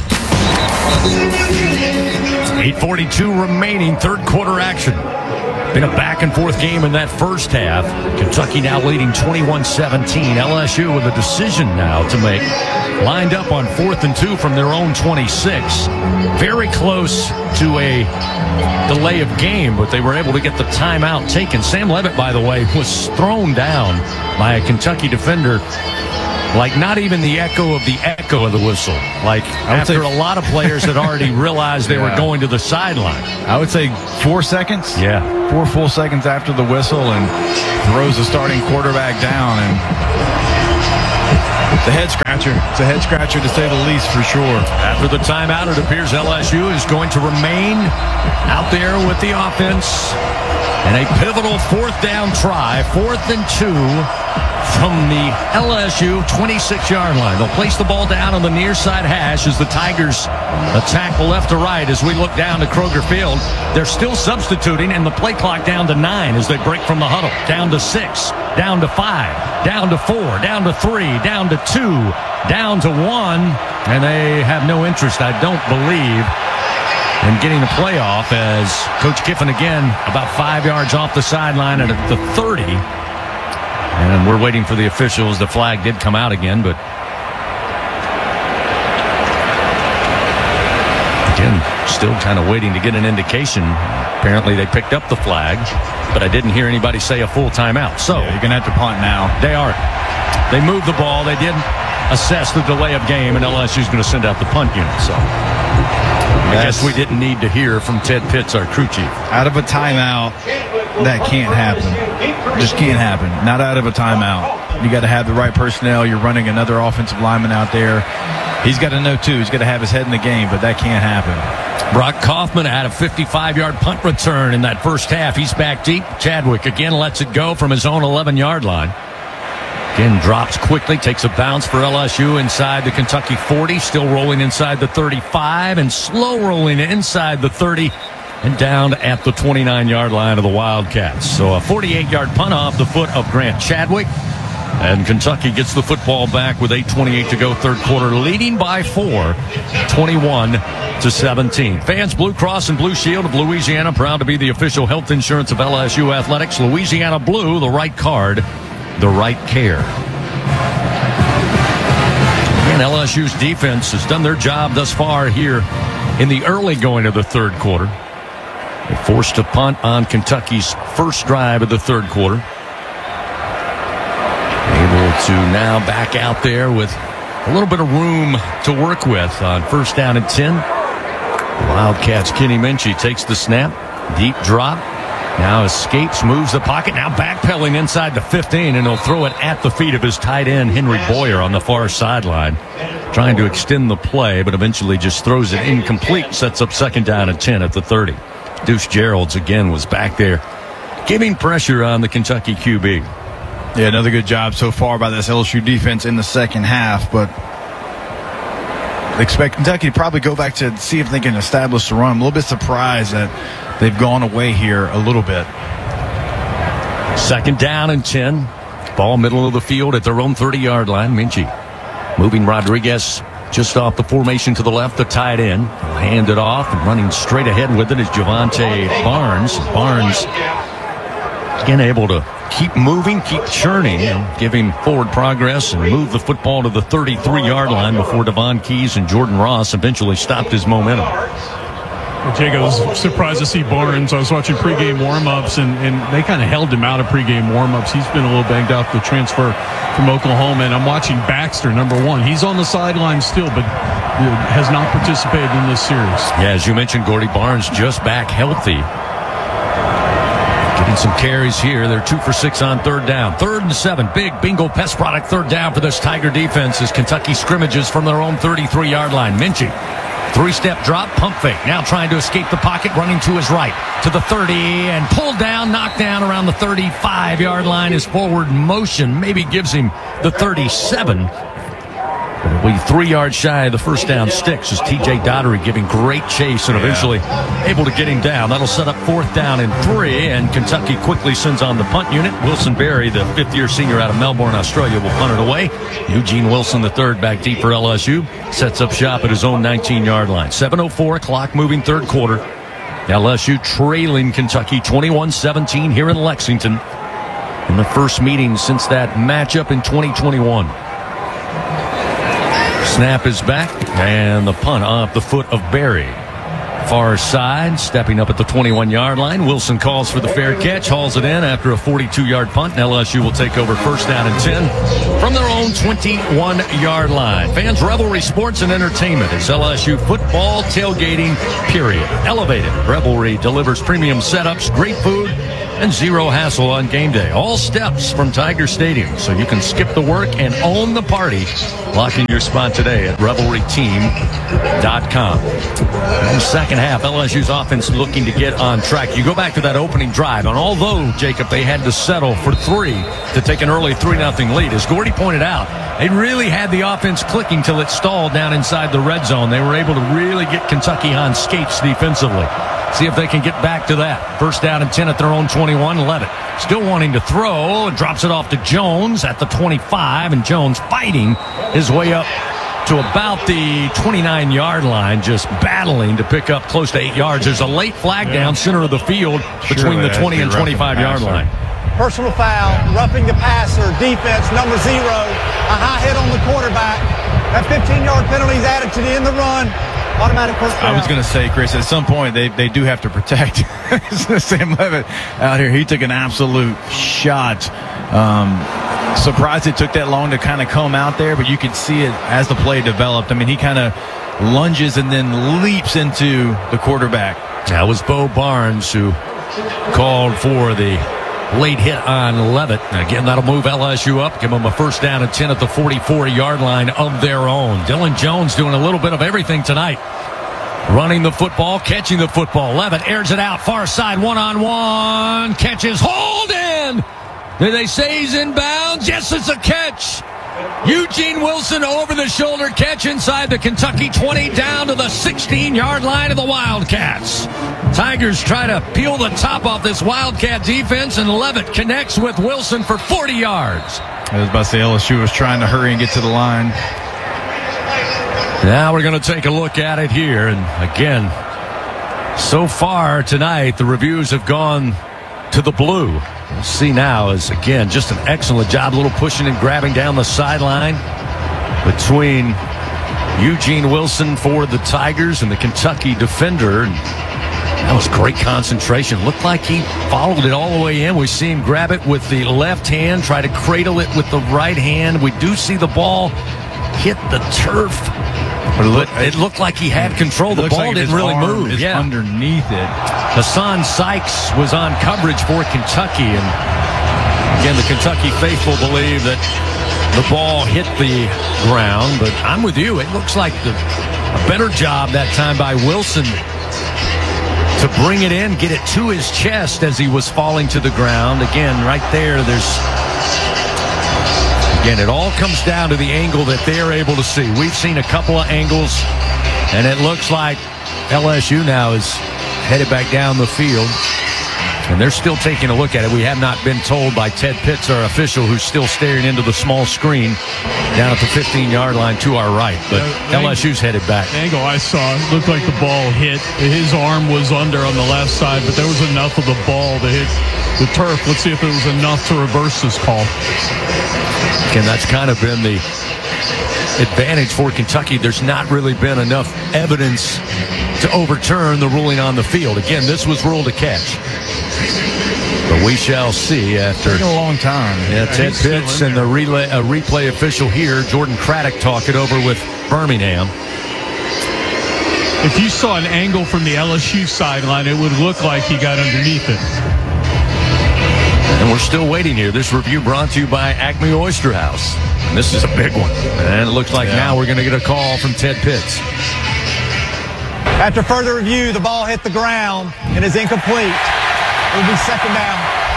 eight forty-two remaining, third quarter action. Been a back-and-forth game in that first half. Kentucky now leading twenty-one seventeen. L S U with a decision now to make. Lined up on fourth and two from their own twenty-six. Very close to a delay of game, but they were able to get the timeout taken. Sam Levitt, by the way, was thrown down by a Kentucky defender. Like not even the echo of the echo of the whistle. Like after a lot of players had already realized they yeah. were going to the sideline. I would say four seconds. Yeah. Four full seconds after the whistle, and throws the starting quarterback down. And it's a head scratcher. It's a head scratcher to say the least, for sure. After the timeout, it appears L S U is going to remain out there with the offense. And a pivotal fourth down try, fourth and two from the L S U twenty-six-yard line. They'll place the ball down on the near side hash as the Tigers attack left to right as we look down to Kroger Field. They're still substituting, and the play clock down to nine as they break from the huddle. Down to six, down to five, down to four, down to three, down to two, down to one, and they have no interest, I don't believe, in getting the playoff as Coach Kiffin again about five yards off the sideline and at the thirty. And we're waiting for the officials. The flag did come out again, but again, still kind of waiting to get an indication. Apparently they picked up the flag, but I didn't hear anybody say a full timeout. So yeah, you're going to have to punt now. They are. They moved the ball. They did assess the delay of game, and L S U's going to send out the punt unit. So I That's, guess we didn't need to hear from Ted Pitts, our crew chief. Out of a timeout, that can't happen. Just can't happen. Not out of a timeout. You got to have the right personnel. You're running another offensive lineman out there. He's got to know, too. He's got to have his head in the game, but that can't happen. Brock Kaufman had a fifty-five-yard punt return in that first half. He's back deep. Chadwick again lets it go from his own eleven-yard line. Again, drops quickly, takes a bounce for L S U inside the Kentucky forty, still rolling inside the thirty-five, and slow rolling inside the thirty, and down at the twenty-nine-yard line of the Wildcats. So a forty-eight-yard punt off the foot of Grant Chadwick, and Kentucky gets the football back with eight twenty-eight to go, third quarter, leading by four, twenty-one to seventeen. Fans, Blue Cross and Blue Shield of Louisiana, proud to be the official health insurance of L S U Athletics. Louisiana Blue, the right card, the right care. And L S U's defense has done their job thus far here in the early going of the third quarter. They forced a punt on Kentucky's first drive of the third quarter. Able to now back out there with a little bit of room to work with on first down and ten. Wildcats' Kenny Minchie takes the snap. Deep drop. Now escapes, moves the pocket, now backpedaling inside the fifteen, and he'll throw it at the feet of his tight end, Henry Boyer, on the far sideline. Trying to extend the play, but eventually just throws it incomplete, sets up second down and ten at the thirty. Deuce Geralds, again, was back there, giving pressure on the Kentucky Q B. Yeah, another good job so far by this L S U defense in the second half, but expect Kentucky to probably go back to see if they can establish the run. I'm a little bit surprised that they've gone away here a little bit. Second down and ten. Ball middle of the field at their own thirty-yard line. Minchie moving Rodriguez just off the formation to the left, the tight end. He'll hand it off, and running straight ahead with it is Javante Barnes. Barnes, again, able to keep moving, keep churning, and give him forward progress and move the football to the thirty-three-yard line before Devon Keys and Jordan Ross eventually stopped his momentum. Well, Jake, I was surprised to see Barnes. I was watching pregame warm-ups, and, and they kind of held him out of pregame warm-ups. He's been a little banged up, the transfer from Oklahoma. And I'm watching Baxter, number one. He's on the sideline still, but has not participated in this series. Yeah, as you mentioned, Gordy Barnes just back healthy. Getting some carries here. They're two for six on third down. Third and seven. Big bingo pest product third down for this Tiger defense as Kentucky scrimmages from their own thirty-three-yard line. Minchie. Three-step drop, pump fake. Now trying to escape the pocket, running to his right. To the thirty, and pulled down, knocked down around the thirty-five-yard line. His forward motion maybe gives him the thirty-seven. But it'll be three yards shy of the first down sticks as T J Dottery giving great chase and eventually able to get him down. That'll set up fourth down and three, and Kentucky quickly sends on the punt unit. Wilson Berry, the fifth-year senior out of Melbourne, Australia, will punt it away. Eugene Wilson, the third, back deep for L S U, sets up shop at his own nineteen-yard line. seven oh four, clock moving third quarter. L S U trailing Kentucky twenty-one seventeen here in Lexington in the first meeting since that matchup in twenty twenty-one. Snap is back, and the punt off the foot of Berry. Far side, stepping up at the twenty-one-yard line. Wilson calls for the fair catch, hauls it in after a forty-two-yard punt, and L S U will take over first down and ten from their own twenty-one-yard line. Fans, Revelry Sports and Entertainment is L S U football tailgating, period. Elevated. Revelry delivers premium setups, great food, and zero hassle on game day. All steps from Tiger Stadium, so you can skip the work and own the party. Lock in your spot today at revelry team dot com. In the second half, L S U's offense looking to get on track. You go back to that opening drive, and although, Jacob, they had to settle for three to take an early three nothing lead, as Gordy pointed out, they really had the offense clicking till it stalled down inside the red zone. They were able to really get Kentucky on skates defensively. See if they can get back to that. First down and ten at their own twenty-one. Levitt still wanting to throw and drops it off to Jones at the twenty-five, and Jones fighting his way up to about the twenty-nine-yard line, just battling to pick up close to eight yards. There's a late flag down center of the field between Surely the twenty and twenty-five-yard line. Personal foul, roughing the passer, defense number zero, a high hit on the quarterback. That fifteen-yard penalty is added to the end of the run. Automatic first down. I was going to say, Chris, at some point they, they do have to protect Sam Levitt out here. He took an absolute shot. Um, surprised it took that long to kind of come out there, but you could see it as the play developed. I mean, he kind of lunges and then leaps into the quarterback. That was Bo Barnes who called for the late hit on Levitt. Again, that'll move L S U up, give them a first down and ten at the forty-four-yard line of their own. Dylan Jones doing a little bit of everything tonight. Running the football, catching the football. Levitt airs it out, far side, one-on-one. Catches, hold in. Did they say he's in bounds? Yes, it's a catch. Eugene Wilson over the shoulder catch inside the Kentucky twenty down to the sixteen-yard line of the Wildcats. Tigers try to peel the top off this Wildcat defense, and Levitt connects with Wilson for forty yards. I was about to say L S U was trying to hurry and get to the line. Now we're going to take a look at it here, and again, so far tonight the reviews have gone to the blue. We'll see now is, again, just an excellent job. A little pushing and grabbing down the sideline between Eugene Wilson for the Tigers and the Kentucky defender. And that was great concentration. Looked like he followed it all the way in. We see him grab it with the left hand, try to cradle it with the right hand. We do see the ball hit the turf. But it looked, it looked like he had control. The ball like didn't really move. Is yeah. underneath it. Hassan Sykes was on coverage for Kentucky. And again, the Kentucky faithful believe that the ball hit the ground. But I'm with you. It looks like the, a better job that time by Wilson to bring it in, get it to his chest as he was falling to the ground. Again, right there, there's Again, it all comes down to the angle that they're able to see. We've seen a couple of angles, and it looks like L S U now is headed back down the field. And they're still taking a look at it. We have not been told by Ted Pitts, our official, who's still staring into the small screen down at the fifteen-yard line to our right. But uh, L S U's headed back. The angle I saw, it looked like the ball hit. His arm was under on the left side, but there was enough of the ball to hit the turf. Let's see if there was enough to reverse this call. And that's kind of been the advantage for Kentucky. There's not really been enough evidence to overturn the ruling on the field. Again, this was ruled a catch. But we shall see after it's been a long time. Yeah, Ted Pitts and the relay, uh, replay official here, Jordan Craddock, talk it over with Birmingham. If you saw an angle from the L S U sideline, it would look like he got underneath it. And we're still waiting here. This review brought to you by Acme Oyster House. And this is a big one. And it looks like yeah. now we're going to get a call from Ted Pitts. After further review, the ball hit the ground and is incomplete. It will be second down.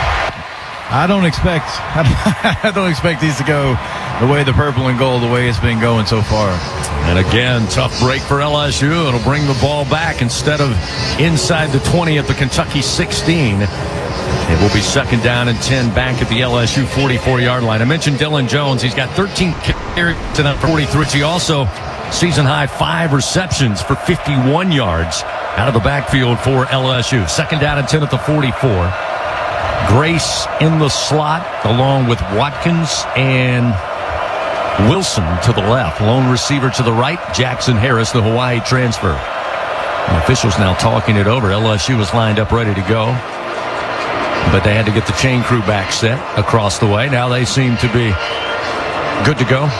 I don't expect I don't expect these to go the way the purple and gold, the way it's been going so far. And again, tough break for L S U. It'll bring the ball back instead of inside the twenty at the Kentucky sixteen. It will be second down and ten back at the L S U forty-four-yard line. I mentioned Dylan Jones. He's got thirteen carries to that forty-three. He also season-high five receptions for fifty-one yards out of the backfield for L S U. Second down and ten at the forty-four. Grace in the slot along with Watkins and Wilson to the left. Lone receiver to the right. Jackson Harris, the Hawaii transfer. The officials now talking it over. L S U was lined up ready to go, but they had to get the chain crew back set across the way. Now they seem to be good to go.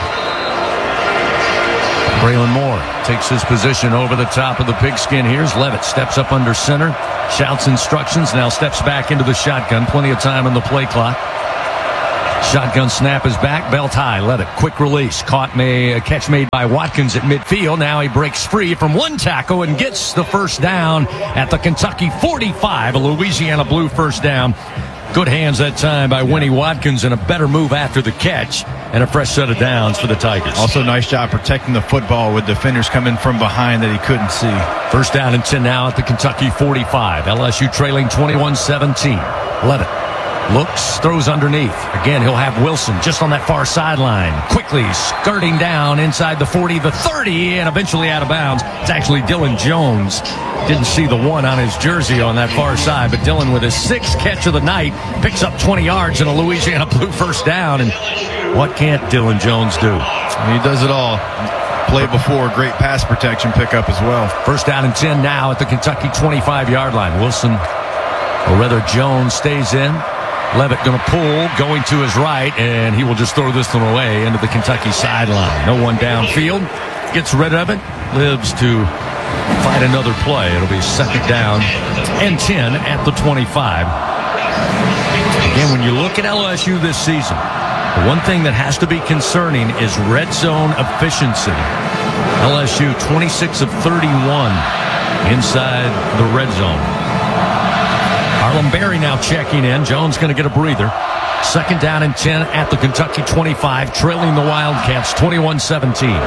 Braylon Moore takes his position over the top of the pigskin. Here's Levitt, steps up under center, shouts instructions, now steps back into the shotgun. Plenty of time on the play clock. Shotgun snap is back, belt high. Levitt, quick release. Caught may, a catch made by Watkins at midfield. Now he breaks free from one tackle and gets the first down at the Kentucky forty-five. A Louisiana Blue first down. Good hands that time by Winnie Watkins, and a better move after the catch, and a fresh set of downs for the Tigers. Also, nice job protecting the football with defenders coming from behind that he couldn't see. First down and ten now at the Kentucky forty-five. L S U trailing twenty-one seventeen. Levitt looks, throws underneath. Again, he'll have Wilson just on that far sideline. Quickly skirting down inside the forty, the thirty, and eventually out of bounds. It's actually Dylan Jones. Didn't see the one on his jersey on that far side, but Dylan with his sixth catch of the night picks up twenty yards and a Louisiana Blue first down. And what can't Dylan Jones do? He does it all. Played before, great pass protection pickup as well. First down and ten now at the Kentucky twenty-five-yard line. Wilson, or rather Jones, stays in. Levitt going to pull, going to his right, and he will just throw this one away into the Kentucky sideline. No one downfield. Gets rid of it. Lives to find another play. It'll be second down and ten at the twenty-five. Again, when you look at L S U this season, the one thing that has to be concerning is red zone efficiency. L S U twenty-six of thirty-one inside the red zone. Harlem Berry now checking in. Jones going to get a breather. Second down and ten at the Kentucky twenty-five, trailing the Wildcats twenty-one seventeen.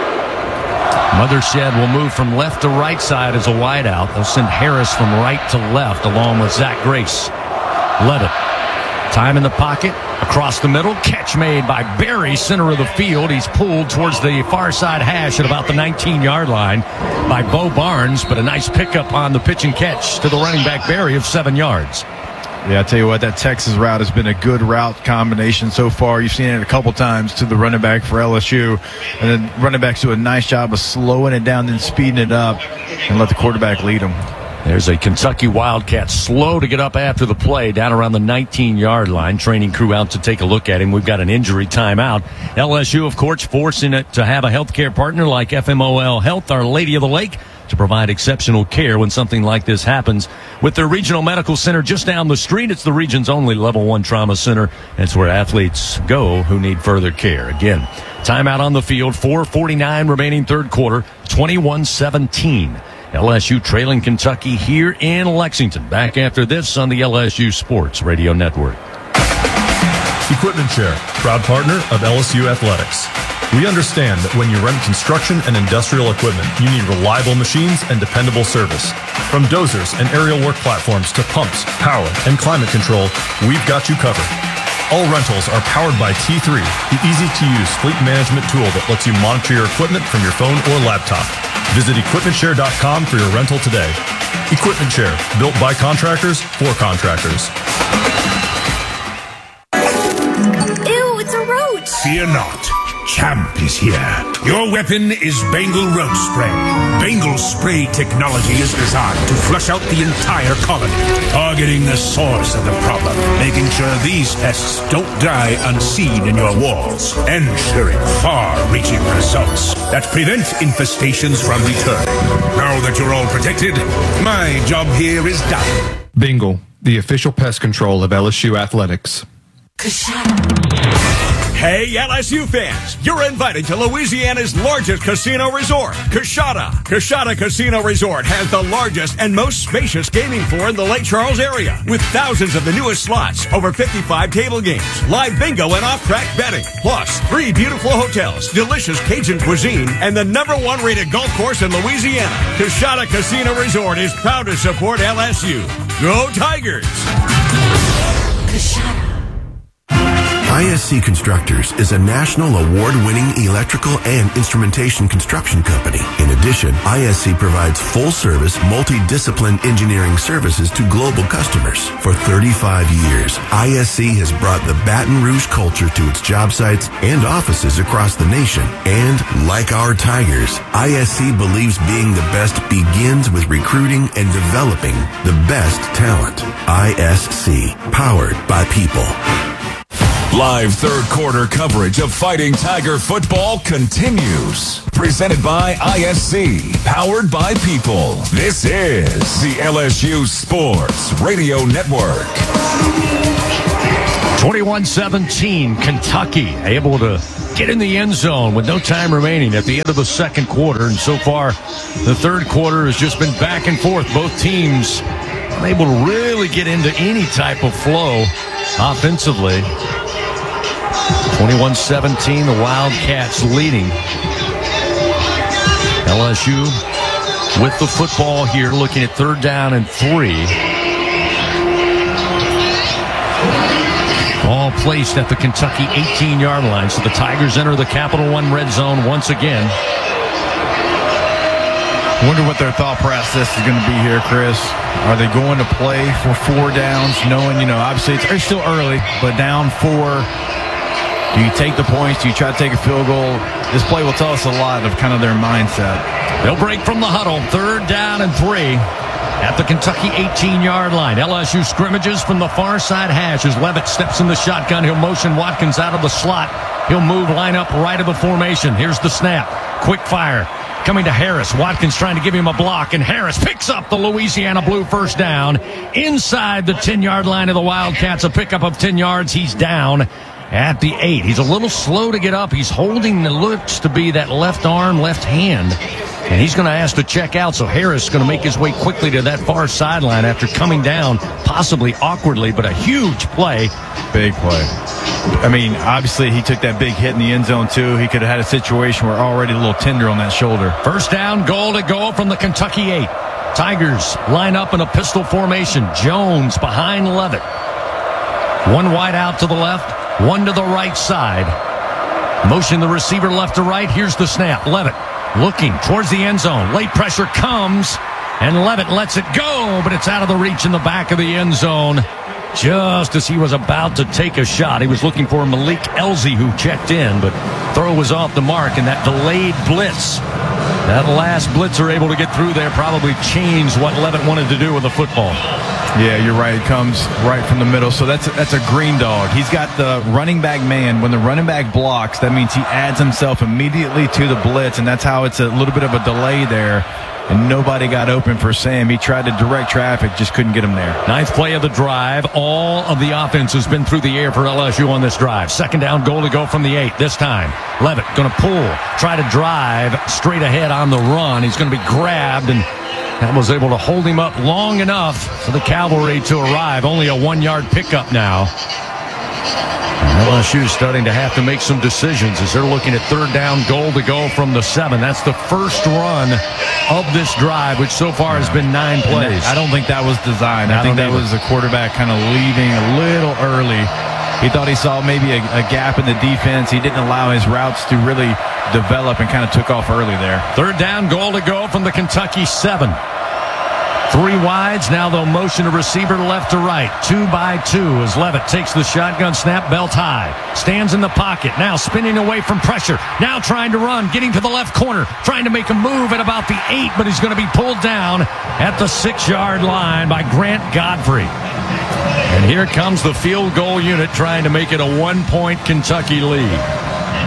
Mothershed will move from left to right side as a wideout. They'll send Harris from right to left along with Zach Grace. Levitt, time in the pocket, across the middle. Catch made by Berry, center of the field. He's pulled towards the far side hash at about the nineteen-yard line by Bo Barnes, but a nice pickup on the pitch and catch to the running back Berry of seven yards. Yeah, I tell you what, that Texas route has been a good route combination so far. You've seen it a couple times to the running back for L S U. And then running backs do a nice job of slowing it down, then speeding it up, and let the quarterback lead them. There's a Kentucky Wildcat slow to get up after the play down around the nineteen-yard line. Training crew out to take a look at him. We've got an injury timeout. L S U, of course, forcing it to have a healthcare partner like F M O L Health, Our Lady of the Lake, to provide exceptional care when something like this happens. With their regional medical center just down the street, it's the region's only level one trauma center. It's where athletes go who need further care. Again, timeout on the field, four forty-nine remaining third quarter, twenty-one seventeen. L S U trailing Kentucky here in Lexington. Back after this on the L S U Sports Radio Network. Equipment Share, proud partner of L S U Athletics. We understand that when you rent construction and industrial equipment, you need reliable machines and dependable service. From dozers and aerial work platforms to pumps, power, and climate control, we've got you covered. All rentals are powered by T three, the easy-to-use fleet management tool that lets you monitor your equipment from your phone or laptop. Visit equipment share dot com for your rental today. Equipment Share, built by contractors for contractors. Ew, it's a roach! Fear not. Champ is here. Your weapon is Bengal Roach Spray. Bengal Spray technology is designed to flush out the entire colony, targeting the source of the problem, making sure these pests don't die unseen in your walls, ensuring far-reaching results that prevent infestations from returning. Now that you're all protected, my job here is done. Bengal, the official pest control of L S U Athletics. Hey, L S U fans, you're invited to Louisiana's largest casino resort, Coushatta. Coushatta Casino Resort has the largest and most spacious gaming floor in the Lake Charles area, with thousands of the newest slots, over fifty-five table games, live bingo and off-track betting, plus three beautiful hotels, delicious Cajun cuisine, and the number one rated golf course in Louisiana. Coushatta Casino Resort is proud to support L S U. Go Tigers! Coushatta. I S C Constructors is a national award-winning electrical and instrumentation construction company. In addition, I S C provides full-service, multidiscipline engineering services to global customers. For thirty-five years, I S C has brought the Baton Rouge culture to its job sites and offices across the nation. And like our Tigers, I S C believes being the best begins with recruiting and developing the best talent. I S C, powered by people. Live third quarter coverage of Fighting Tiger football continues. Presented by I S C, powered by people. This is the L S U Sports Radio Network. twenty-one seventeen, Kentucky able to get in the end zone with no time remaining at the end of the second quarter. And so far, the third quarter has just been back and forth. Both teams unable to really get into any type of flow offensively. twenty-one seventeen, the Wildcats leading. L S U with the football here, looking at third down and three. Ball placed at the Kentucky eighteen-yard line, so the Tigers enter the Capital One red zone once again. Wonder what their thought process is going to be here, Chris. Are they going to play for four downs, knowing, you know, obviously it's, it's still early, but down four? Do you take the points? Do you try to take a field goal? This play will tell us a lot of kind of their mindset. They'll break from the huddle. Third down and three at the Kentucky eighteen-yard line. L S U scrimmages from the far side hash as Levitt steps in the shotgun. He'll motion Watkins out of the slot. He'll move line up right of the formation. Here's the snap. Quick fire. Coming to Harris. Watkins trying to give him a block, and Harris picks up the Louisiana Blue first down inside the ten-yard line of the Wildcats. A pickup of ten yards. He's down at the eight. He's a little slow to get up. He's holding the looks to be that left arm, left hand. And he's going to ask to check out, so Harris is going to make his way quickly to that far sideline after coming down, possibly awkwardly, but a huge play. Big play. I mean, obviously he took that big hit in the end zone, too. He could have had a situation where already a little tender on that shoulder. First down, goal to go from the Kentucky eight. Tigers line up in a pistol formation. Jones behind Levitt. One wide out to the left. One to the right side. Motion the receiver left to right. Here's the snap. Levitt looking towards the end zone. Late pressure comes, and Levitt lets it go, but it's out of the reach in the back of the end zone. Just as he was about to take a shot, he was looking for Malik Elzy, who checked in, but throw was off the mark, and that delayed blitz, that last blitzer able to get through there, probably changed what Levitt wanted to do with the football. Yeah, you're right. It comes right from the middle. So that's that's a green dog. He's got the running back man. When the running back blocks, that means he adds himself immediately to the blitz, and that's how it's a little bit of a delay there. And nobody got open for Sam. He tried to direct traffic, just couldn't get him there. Ninth play of the drive. All of the offense has been through the air for L S U on this drive. Second down, goal to go from the eight. This time, Levitt going to pull, try to drive straight ahead on the run. He's going to be grabbed, and that was able to hold him up long enough for the Cavalry to arrive. Only a one-yard pickup now. L S U starting to have to make some decisions as they're looking at third down goal to go from the seven. That's the first run of this drive, which so far has been nine plays. I don't think that was designed. I, I think don't that either. was the quarterback kind of leaving a little early. He thought he saw maybe a, a gap in the defense. He didn't allow his routes to really develop and kind of took off early there. Third down goal to go from the Kentucky seven. Three wides. Now they'll motion a receiver left to right. Two by two as Levitt takes the shotgun snap, belt high. Stands in the pocket. Now spinning away from pressure. Now trying to run. Getting to the left corner. Trying to make a move at about the eight, but he's going to be pulled down at the six-yard line by Grant Godfrey. And here comes the field goal unit trying to make it a one-point Kentucky lead.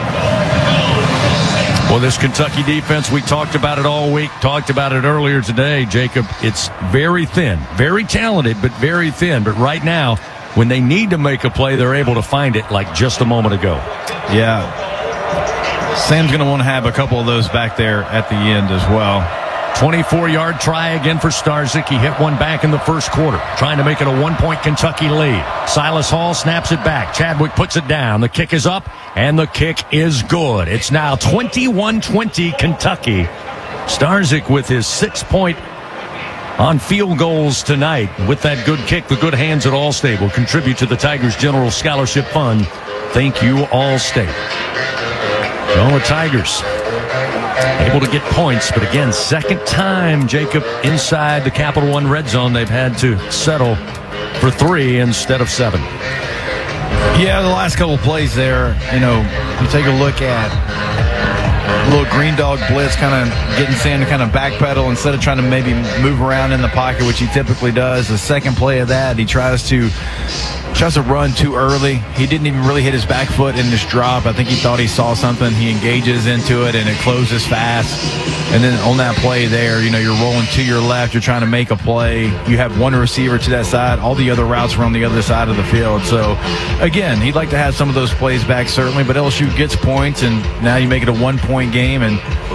Well, this Kentucky defense, we talked about it all week, talked about it earlier today, Jacob. It's very thin, very talented, but very thin. But right now, when they need to make a play, they're able to find it like just a moment ago. Yeah. Sam's going to want to have a couple of those back there at the end as well. twenty-four-yard try again for Starzyk. He hit one back in the first quarter, trying to make it a one-point Kentucky lead. Silas Hall snaps it back. Chadwick puts it down. The kick is up, and the kick is good. It's now twenty-one twenty Kentucky. Starzyk with his six-point on field goals tonight. With that good kick, the good hands at Allstate will contribute to the Tigers General Scholarship Fund. Thank you, Allstate. Well, the Tigers able to get points, but again, second time, Jacob, inside the Capital One red zone, they've had to settle for three instead of seven. Yeah, the last couple plays there, you know, you take a look at a little green dog blitz, kind of getting Sam to kind of backpedal instead of trying to maybe move around in the pocket, which he typically does. The second play of that, he tries to tries to run too early. He didn't even really hit his back foot in this drop. I think he thought he saw something. He engages into it, and it closes fast. And then on that play there, you know, you're rolling to your left. You're trying to make a play. You have one receiver to that side. All the other routes were on the other side of the field. So, again, he'd like to have some of those plays back, certainly. But L S U gets points, and now you make it a one-point game. And